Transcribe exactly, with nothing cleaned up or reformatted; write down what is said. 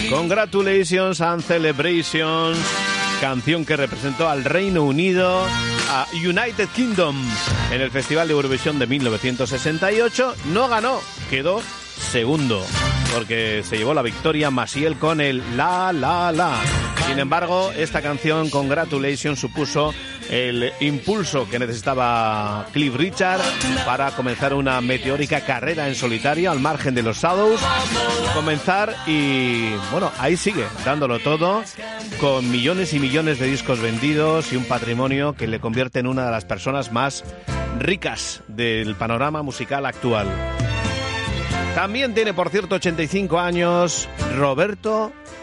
Congratulations and Celebrations, canción que representó al Reino Unido, a United Kingdom, en el Festival de Eurovisión de mil novecientos sesenta y ocho. No ganó, quedó segundo, porque se llevó la victoria Maciel con el La La La. Sin embargo, esta canción, Congratulations, supuso el impulso que necesitaba Cliff Richard para comenzar una meteórica carrera en solitario al margen de los Shadows. Comenzar y, bueno, ahí sigue, dándolo todo, con millones y millones de discos vendidos y un patrimonio que le convierte en una de las personas más ricas del panorama musical actual. También tiene, por cierto, ochenta y cinco años Roberto